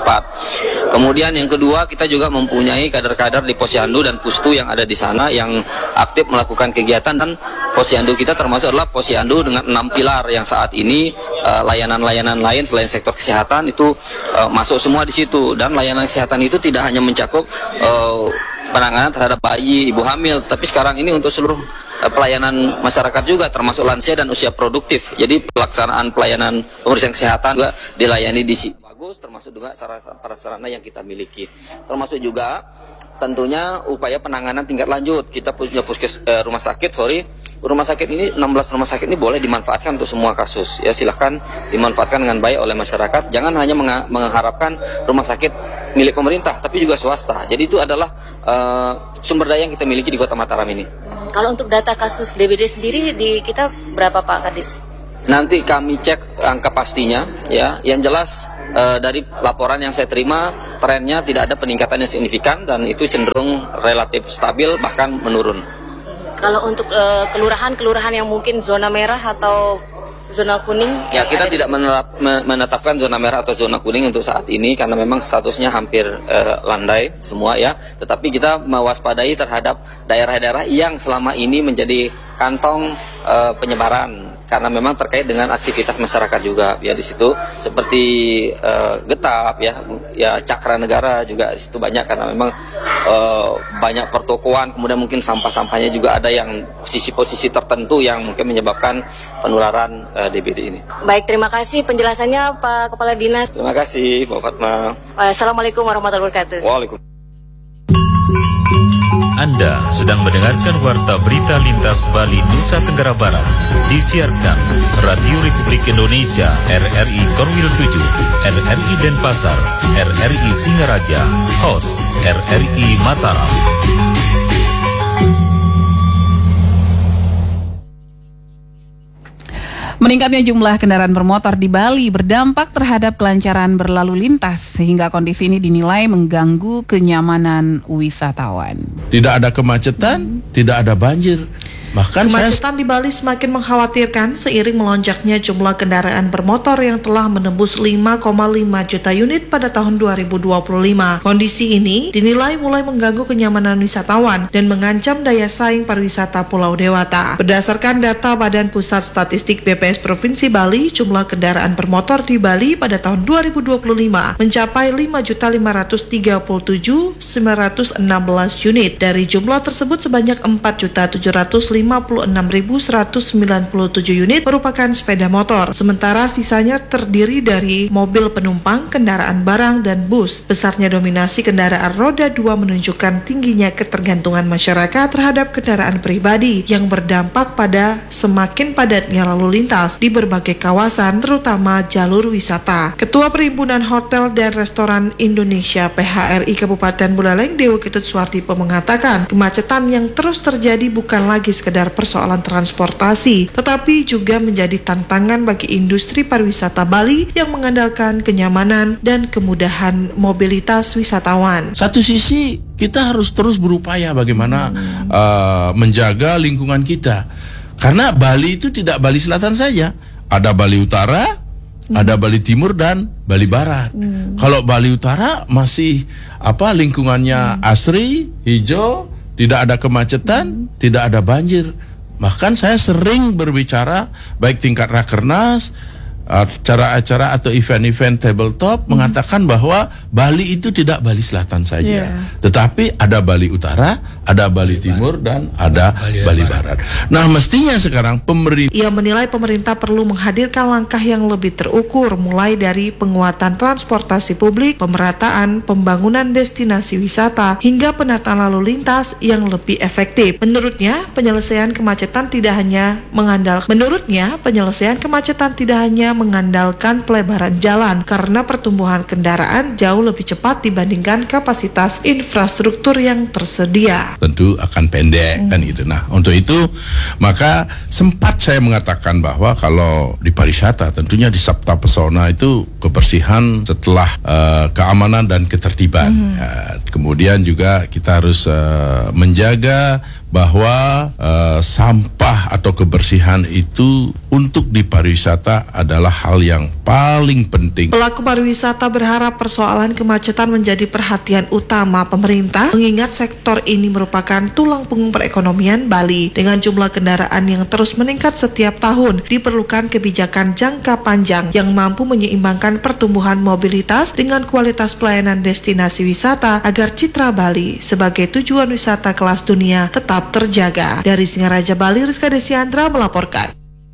cepat. Kemudian yang kedua, kita juga mempunyai kader-kader di Posyandu dan Pustu yang ada di sana yang aktif melakukan kegiatan, dan Posyandu kita termasuk adalah Posyandu dengan 6 pilar yang saat ini layanan-layanan lain selain sektor kesehatan itu masuk semua di situ. Dan layanan kesehatan itu tidak hanya mencakup penanganan terhadap bayi, ibu hamil, tapi sekarang ini untuk seluruh pelayanan masyarakat juga, termasuk lansia dan usia produktif. Jadi pelaksanaan pelayanan pemeriksaan kesehatan juga dilayani di sini. Bagus, termasuk juga sarana yang kita miliki. Termasuk juga tentunya upaya penanganan tingkat lanjut. Kita punya rumah sakit ini 16 rumah sakit ini boleh dimanfaatkan untuk semua kasus. Ya, silahkan dimanfaatkan dengan baik oleh masyarakat. Jangan hanya mengharapkan rumah sakit milik pemerintah, tapi juga swasta. Jadi itu adalah sumber daya yang kita miliki di Kota Mataram ini. Kalau untuk data kasus DBD sendiri di kita berapa Pak Kadis? Nanti kami cek angka pastinya, ya. Yang jelas dari laporan yang saya terima, trennya tidak ada peningkatan yang signifikan dan itu cenderung relatif stabil bahkan menurun. Kalau untuk kelurahan-kelurahan yang mungkin zona merah atau zona kuning? Ya, kita tidak menetapkan zona merah atau zona kuning untuk saat ini karena memang statusnya hampir landai semua, ya. Tetapi kita mewaspadai terhadap daerah-daerah yang selama ini menjadi kantong penyebaran karena memang terkait dengan aktivitas masyarakat juga, ya. Di situ seperti Getap, ya Cakra Negara juga di situ banyak karena memang banyak pertokoan, kemudian mungkin sampah-sampahnya juga ada yang posisi-posisi tertentu yang mungkin menyebabkan penularan DBD ini. Baik, terima kasih penjelasannya Pak Kepala Dinas. Terima kasih Pak Fatma. Assalamualaikum warahmatullahi wabarakatuh. Waalaikumsalam. Anda sedang mendengarkan Warta Berita Lintas Bali Nusa Tenggara Barat. Disiarkan Radio Republik Indonesia RRI Korwil 7, RRI Denpasar, RRI Singaraja, host RRI Mataram. Meningkatnya jumlah kendaraan bermotor di Bali berdampak terhadap kelancaran berlalu lintas sehingga kondisi ini dinilai mengganggu kenyamanan wisatawan. Tidak ada kemacetan, tidak ada banjir. Bahkan kemacetan di Bali semakin mengkhawatirkan seiring melonjaknya jumlah kendaraan bermotor yang telah menembus 5,5 juta unit pada tahun 2025. Kondisi ini dinilai mulai mengganggu kenyamanan wisatawan dan mengancam daya saing pariwisata Pulau Dewata. Berdasarkan data Badan Pusat Statistik BPS Provinsi Bali, jumlah kendaraan bermotor di Bali pada tahun 2025 mencapai 5.537.916 unit. Dari jumlah tersebut sebanyak 4.756.197 unit merupakan sepeda motor, sementara sisanya terdiri dari mobil penumpang, kendaraan barang, dan bus. Besarnya dominasi kendaraan roda 2 menunjukkan tingginya ketergantungan masyarakat terhadap kendaraan pribadi yang berdampak pada semakin padatnya lalu lintas di berbagai kawasan, terutama jalur wisata. Ketua Perhimpunan Hotel dan Restoran Indonesia PHRI Kabupaten Buleleng, Dewi Ketut Suwardipo mengatakan, kemacetan yang terus terjadi bukan lagi sekedar persoalan transportasi, tetapi juga menjadi tantangan bagi industri pariwisata Bali yang mengandalkan kenyamanan dan kemudahan mobilitas wisatawan. Satu sisi kita harus terus berupaya bagaimana menjaga lingkungan kita, karena Bali itu tidak Bali Selatan saja, ada Bali Utara, ada Bali Timur dan Bali Barat. Kalau Bali Utara masih lingkungannya asri, hijau, tidak ada kemacetan, tidak ada banjir. Bahkan saya sering berbicara baik tingkat rakernas, acara-acara atau event-event tabletop mengatakan bahwa Bali itu tidak Bali Selatan saja, tetapi ada Bali Utara, ada Bali Timur, dan ada Bali Barat. Nah, mestinya sekarang pemerintah. Ia menilai pemerintah perlu menghadirkan langkah yang lebih terukur, mulai dari penguatan transportasi publik, pemerataan pembangunan destinasi wisata, hingga penataan lalu lintas yang lebih efektif. Menurutnya, penyelesaian kemacetan tidak hanya mengandalkan pelebaran jalan, karena pertumbuhan kendaraan jauh lebih cepat dibandingkan kapasitas infrastruktur yang tersedia. Tentu akan pendek kan gitu. Nah, untuk itu maka sempat saya mengatakan bahwa kalau di pariwisata tentunya di Sabta Pesona itu kebersihan setelah keamanan dan ketertiban. Kemudian juga kita harus menjaga bahwa sampah atau kebersihan itu untuk di pariwisata adalah hal yang paling penting. Pelaku pariwisata berharap persoalan kemacetan menjadi perhatian utama pemerintah, mengingat sektor ini merupakan tulang punggung perekonomian Bali. Dengan jumlah kendaraan yang terus meningkat setiap tahun, diperlukan kebijakan jangka panjang yang mampu menyeimbangkan pertumbuhan mobilitas dengan kualitas pelayanan destinasi wisata agar citra Bali sebagai tujuan wisata kelas dunia tetap terjaga. Dari Singaraja Bali, Rizka Desiandra melaporkan.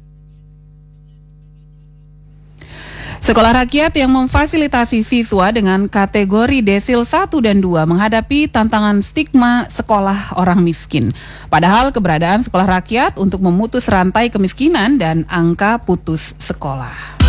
Sekolah rakyat yang memfasilitasi siswa dengan kategori desil 1 dan 2 menghadapi tantangan stigma sekolah orang miskin. Padahal keberadaan sekolah rakyat untuk memutus rantai kemiskinan dan angka putus sekolah.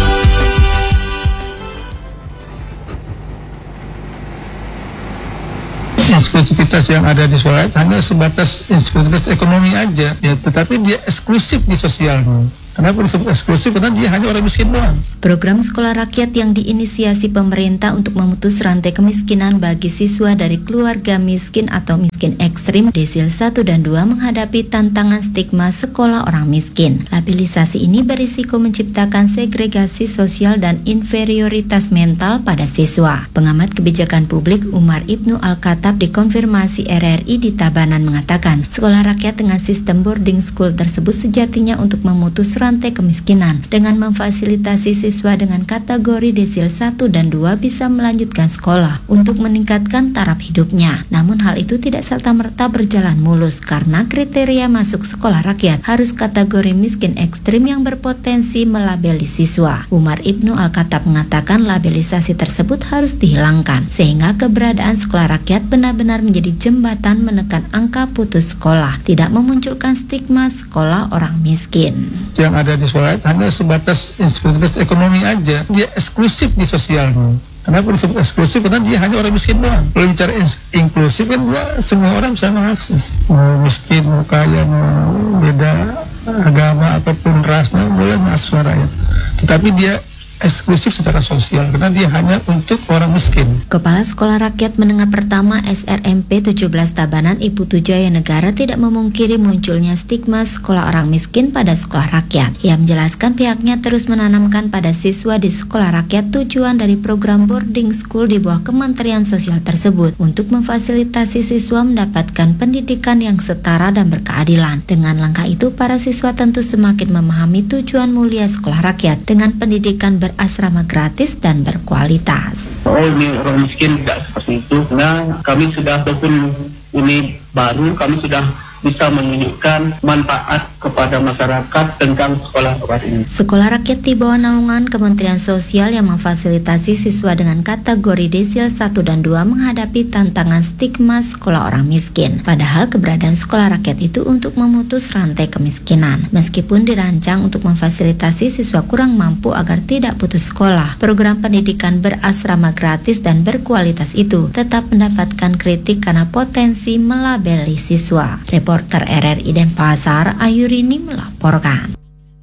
Eksklusivitas yang ada di sekolah hanya sebatas eksklusivitas ekonomi aja, ya, tetapi dia eksklusif di sosialnya. Kenapa disebut eksklusif? Karena dia hanya orang miskin doang. Program sekolah rakyat yang diinisiasi pemerintah untuk memutus rantai kemiskinan bagi siswa dari keluarga miskin atau miskin ekstrim desil 1 dan 2 menghadapi tantangan stigma sekolah orang miskin. Labelisasi ini berisiko menciptakan segregasi sosial dan inferioritas mental pada siswa. Pengamat kebijakan publik Umar Ibnu Al-Khattab dikonfirmasi RRI di Tabanan mengatakan, sekolah rakyat dengan sistem boarding school tersebut sejatinya untuk memutus rantai kemiskinan dengan memfasilitasi siswa dengan kategori desil 1 dan 2 bisa melanjutkan sekolah untuk meningkatkan taraf hidupnya. Namun hal itu tidak serta-merta berjalan mulus karena kriteria masuk sekolah rakyat harus kategori miskin ekstrim yang berpotensi melabeli siswa. Umar Ibnu Al-Khattab mengatakan labelisasi tersebut harus dihilangkan sehingga keberadaan sekolah rakyat benar-benar menjadi jembatan menekan angka putus sekolah, tidak memunculkan stigma sekolah orang miskin. Yang ada di sekolah hanya sebatas eksklusivitas ekonomi aja, dia eksklusif di sosialnya. Kenapa disebut eksklusif? Karena dia hanya orang miskin doang. Kalau bicara inklusif kan ya, semua orang bisa mengakses. Mau miskin, mau kaya, mau beda agama apapun rasnya boleh masuk rakyat. Tetapi dia eksklusif secara sosial karena dia hanya untuk orang miskin. Kepala Sekolah Rakyat Menengah Pertama SRMP 17 Tabanan Ibu Tujaya Negara tidak memungkiri munculnya stigma sekolah orang miskin pada sekolah rakyat. Ia menjelaskan pihaknya terus menanamkan pada siswa di sekolah rakyat tujuan dari program boarding school di bawah Kementerian Sosial tersebut untuk memfasilitasi siswa mendapatkan pendidikan yang setara dan berkeadilan. Dengan langkah itu, para siswa tentu semakin memahami tujuan mulia sekolah rakyat dengan pendidikan berasrama gratis dan berkualitas. Oh, ini orang miskin tidak seperti itu. Nah, kami sudah walaupun ini baru, kami sudah bisa menunjukkan manfaat kepada masyarakat tentang sekolah rakyat ini. Sekolah rakyat di bawah naungan Kementerian Sosial yang memfasilitasi siswa dengan kategori desil 1 dan 2 menghadapi tantangan stigma sekolah orang miskin. Padahal keberadaan sekolah rakyat itu untuk memutus rantai kemiskinan. Meskipun dirancang untuk memfasilitasi siswa kurang mampu agar tidak putus sekolah, program pendidikan berasrama gratis dan berkualitas itu tetap mendapatkan kritik karena potensi melabeli siswa. Reporter RRI Denpasar, Ayurini melaporkan.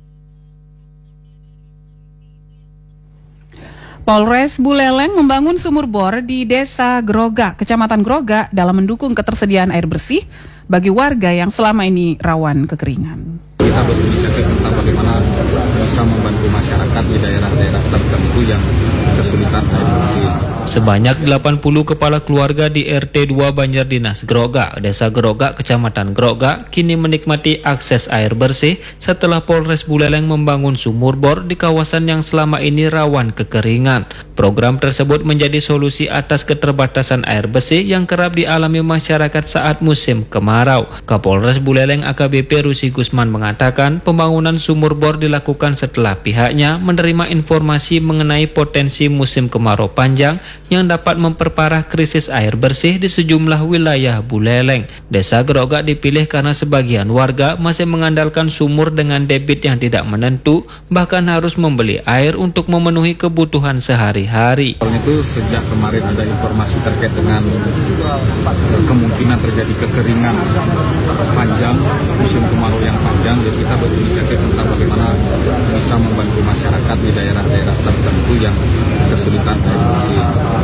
Polres Buleleng membangun sumur bor di Desa Groga, Kecamatan Groga dalam mendukung ketersediaan air bersih bagi warga yang selama ini rawan kekeringan. Kita berinisiatif tentang bagaimana bisa membantu masyarakat di daerah-daerah tertentu yang kesulitan air bersih. Sebanyak 80 kepala keluarga di RT 2 Banjardinas Groga, Desa Groga, Kecamatan Groga, kini menikmati akses air bersih setelah Polres Buleleng membangun sumur bor di kawasan yang selama ini rawan kekeringan. Program tersebut menjadi solusi atas keterbatasan air bersih yang kerap dialami masyarakat saat musim kemarau. Kapolres Buleleng AKBP Rusi Gusman mengatakan pembangunan sumur bor dilakukan setelah pihaknya menerima informasi mengenai potensi musim kemarau panjang yang dapat memperparah krisis air bersih di sejumlah wilayah Buleleng. Desa Groga dipilih karena sebagian warga masih mengandalkan sumur dengan debit yang tidak menentu, bahkan harus membeli air untuk memenuhi kebutuhan sehari-hari. Itu sejak kemarin ada informasi terkait dengan kemungkinan terjadi kekeringan panjang, musim kemarau yang panjang, jadi kita berinisiatif tentang bagaimana bisa membantu masyarakat di daerah-daerah tertentu yang kesulitan air bersih.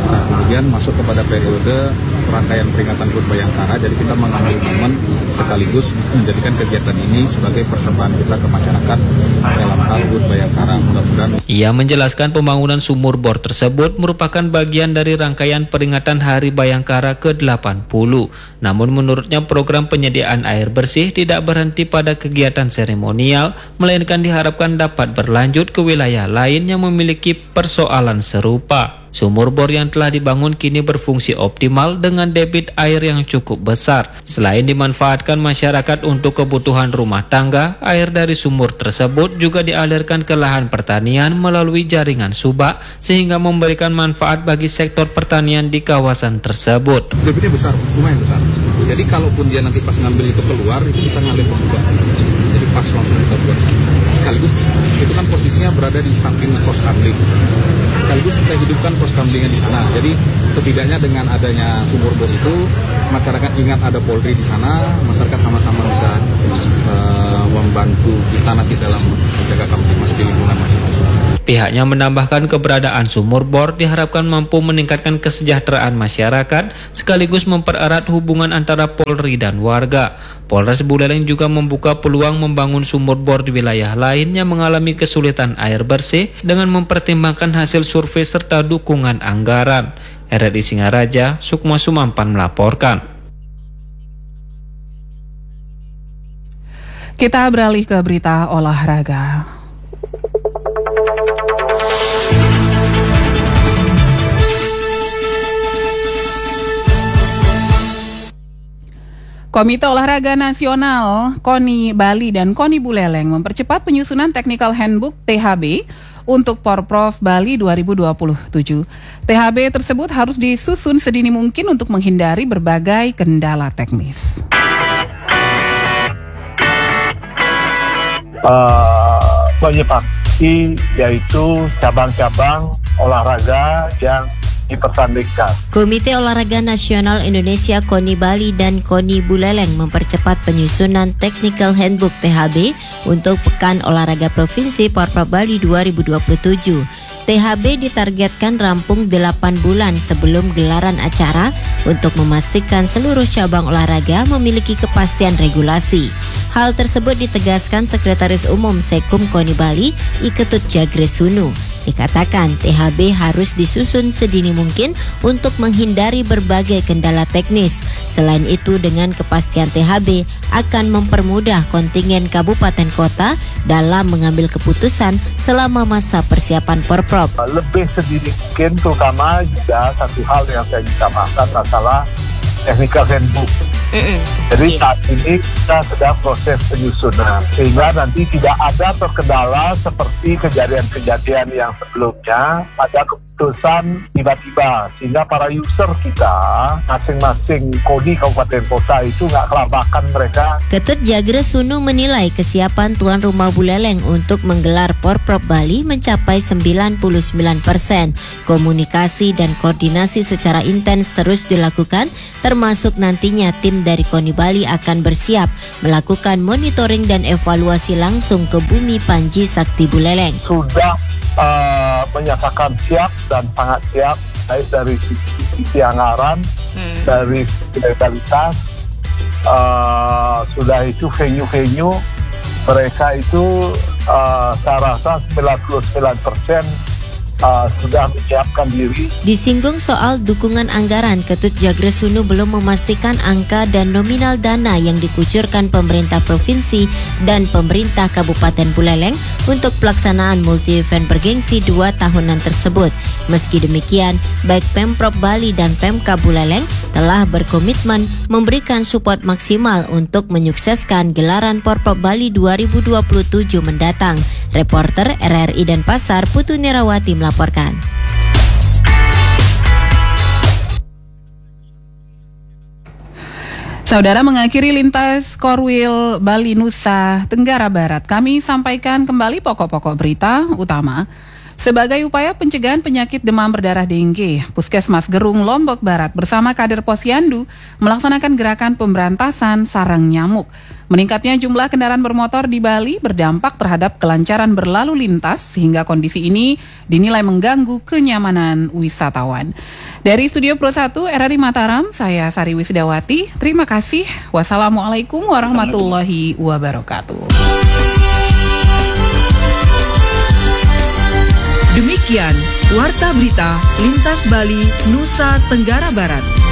Nah, kemudian masuk kepada periode rangkaian peringatan HUT Bayangkara, jadi kita mengambil momen sekaligus menjadikan kegiatan ini sebagai persembahan kita ke masyarakat dalam hal HUT Bayangkara. Mudah-mudahan. Ia menjelaskan pembangunan sumur bor tersebut merupakan bagian dari rangkaian peringatan Hari Bayangkara ke-80. Namun menurutnya program penyediaan air bersih tidak berhenti pada kegiatan seremonial, melainkan diharapkan dapat berlanjut ke wilayah lain yang memiliki persoalan serupa. Sumur bor yang telah dibangun kini berfungsi optimal dengan debit air yang cukup besar. Selain dimanfaatkan masyarakat untuk kebutuhan rumah tangga, air dari sumur tersebut juga dialirkan ke lahan pertanian melalui jaringan subak sehingga memberikan manfaat bagi sektor pertanian di kawasan tersebut. Debitnya besar, lumayan besar. Jadi kalaupun dia nanti pas ngambil itu keluar, itu bisa ngalir ke subak. Jadi pas langsung kita buat. Sekaligus itu kan posisinya berada di samping pos kamling. Sekaligus kita hidupkan pos kamlingnya di sana. Jadi setidaknya dengan adanya sumur bor itu, masyarakat ingat ada Polri di sana, masyarakat sama-sama bisa membantu kita nanti dalam menjaga kamtipmas di lingkungan masing-masing. Pihaknya menambahkan keberadaan sumur bor diharapkan mampu meningkatkan kesejahteraan masyarakat sekaligus mempererat hubungan antara Polri dan warga. Polres Buleleng juga membuka peluang membangun sumur bor di wilayah lain yang mengalami kesulitan air bersih dengan mempertimbangkan hasil survei serta dukungan anggaran. RRI Singaraja, Sukma Sumampan melaporkan. Kita beralih ke berita olahraga. Komite Olahraga Nasional KONI Bali dan KONI Buleleng mempercepat penyusunan Technical Handbook THB untuk Porprov Bali 2027. THB tersebut harus disusun sedini mungkin untuk menghindari berbagai kendala teknis. Menyepakati yaitu cabang-cabang olahraga yang dipersandingkan. Komite Olahraga Nasional Indonesia KONI Bali dan KONI Buleleng mempercepat penyusunan Technical Handbook THB untuk Pekan Olahraga Provinsi Porprov Bali 2027. THB ditargetkan rampung 8 bulan sebelum gelaran acara untuk memastikan seluruh cabang olahraga memiliki kepastian regulasi. Hal tersebut ditegaskan Sekretaris Umum Sekum KONI Bali, I Ketut Jagresunu. Dikatakan THB harus disusun sedini mungkin untuk menghindari berbagai kendala teknis. Selain itu, dengan kepastian THB akan mempermudah kontingen kabupaten kota dalam mengambil keputusan selama masa persiapan Porprov. Lebih sedini mungkin, terutama juga satu hal yang saya utamakan masalah Technical Handbook. Jadi saat ini kita sedang proses penyusunan sehingga nanti tidak ada terkendala seperti kejadian-kejadian yang sebelumnya pada keputusan tiba-tiba sehingga para user kita masing-masing kodi kabupaten kota itu nggak kelabakan mereka. Ketut Jagresunu menilai kesiapan tuan rumah Buleleng untuk menggelar Porprov Bali mencapai 99%. Komunikasi dan koordinasi secara intens terus dilakukan, termasuk nantinya tim dari KONI Bali akan bersiap melakukan monitoring dan evaluasi langsung ke Bumi Panji Sakti Buleleng. Sudah menyatakan siap dan sangat siap, baik dari sisi anggaran, dari legalitas, sudah itu venue-venue mereka itu saya rasa 99% sudah menyiapkan diri. Disinggung soal dukungan anggaran, Ketut Jagresunu belum memastikan angka dan nominal dana yang dikucurkan pemerintah provinsi dan pemerintah Kabupaten Buleleng untuk pelaksanaan multi-event bergengsi 2 tahunan tersebut. Meski demikian, baik Pemprov Bali dan Pemka Buleleng telah berkomitmen memberikan support maksimal untuk menyukseskan gelaran Porprov Bali 2027 mendatang. Reporter RRI Denpasar Putu Nerawati melaporkan. Saudara, mengakhiri lintas Korwil Bali Nusa Tenggara Barat, kami sampaikan kembali pokok-pokok berita utama. Sebagai upaya pencegahan penyakit demam berdarah dengue, Puskesmas Gerung Lombok Barat bersama kader Posyandu melaksanakan gerakan pemberantasan sarang nyamuk. Meningkatnya jumlah kendaraan bermotor di Bali berdampak terhadap kelancaran berlalu lintas sehingga kondisi ini dinilai mengganggu kenyamanan wisatawan. Dari Studio Pro 1 RRI Mataram, saya Sari Wisdawati. Terima kasih. Wassalamualaikum warahmatullahi wabarakatuh. Demikian Warta Berita Lintas Bali, Nusa Tenggara Barat.